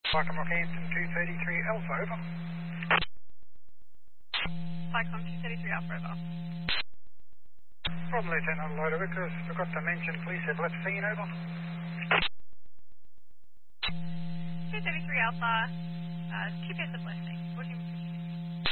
Cyclone Rockhampton 233 Alpha, over. Cyclone 233 Alpha, over. Problem Lieutenant Loader Vickers, forgot to mention police have left scene, over. 233 Alpha, GPS of blessing, working